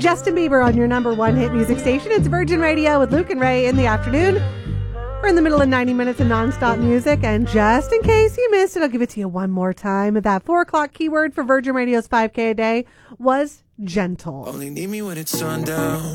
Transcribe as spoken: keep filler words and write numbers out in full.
Justin Bieber on your number one hit music station. It's Virgin Radio with Luke and Ray in the afternoon. We're in the middle of ninety minutes of nonstop music, and just in case you missed it, I'll give it to you one more time. That four o'clock keyword for Virgin Radio's five K a day was gentle. Only need me when it's sundown.